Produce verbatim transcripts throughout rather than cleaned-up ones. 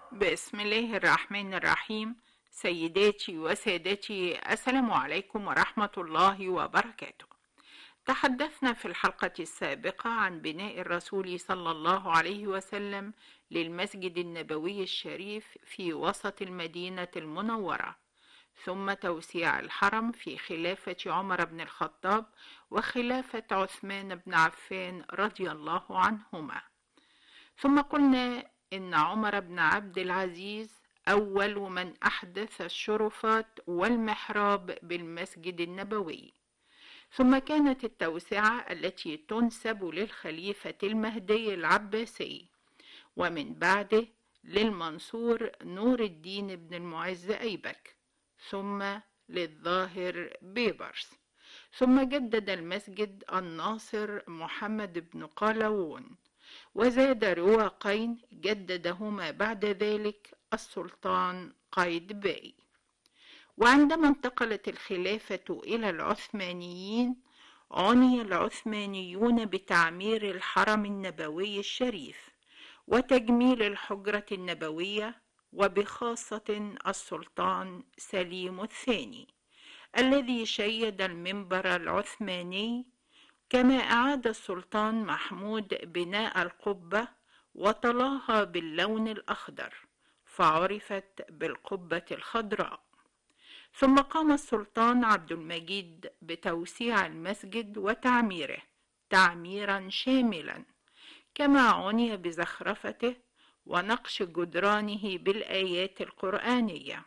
بسم الله الرحمن الرحيم. سيداتي وسادتي، السلام عليكم ورحمة الله وبركاته. تحدثنا في الحلقة السابقة عن بناء الرسول صلى الله عليه وسلم للمسجد النبوي الشريف في وسط المدينة المنورة، ثم توسيع الحرم في خلافة عمر بن الخطاب وخلافة عثمان بن عفان رضي الله عنهما. ثم قلنا إن عمر بن عبد العزيز أول من أحدث الشرفات والمحراب بالمسجد النبوي، ثم كانت التوسعة التي تنسب للخليفة المهدي العباسي، ومن بعده للمنصور نور الدين بن المعز أيبك، ثم للظاهر بيبرس، ثم جدد المسجد الناصر محمد بن قلاوون، وزاد رواقين جددهما بعد ذلك السلطان قايتباي. وعندما انتقلت الخلافة إلى العثمانيين، عني العثمانيون بتعمير الحرم النبوي الشريف وتجميل الحجرة النبوية، وبخاصة السلطان سليم الثاني الذي شيد المنبر العثماني، كما أعاد السلطان محمود بناء القبة وطلاها باللون الأخضر فعرفت بالقبة الخضراء. ثم قام السلطان عبد المجيد بتوسيع المسجد وتعميره تعميرا شاملا، كما عني بزخرفته ونقش جدرانه بالآيات القرآنية.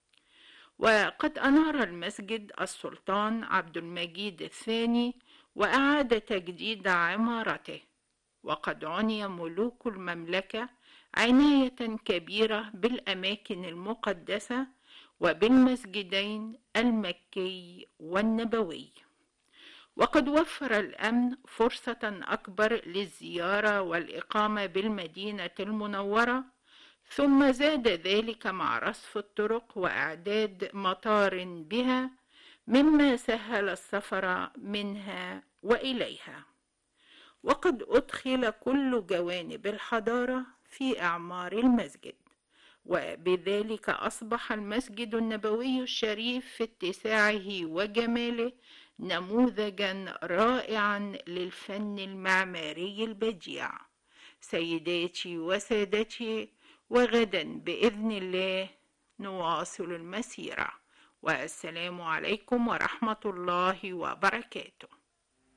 وقد أنار المسجد السلطان عبد المجيد الثاني وأعاد تجديد عمارته، وقد عني ملوك المملكة عناية كبيرة بالأماكن المقدسة وبالمسجدين المكي والنبوي، وقد وفر الأمن فرصة أكبر للزيارة والإقامة بالمدينة المنورة، ثم زاد ذلك مع رصف الطرق وإعداد مطار بها، مما سهل السفر منها وإليها. وقد أدخل كل جوانب الحضارة في إعمار المسجد، وبذلك أصبح المسجد النبوي الشريف في اتساعه وجماله نموذجا رائعا للفن المعماري البديع. سيداتي وسادتي، وغدا بإذن الله نواصل المسيرة، والسلام عليكم ورحمة الله وبركاته.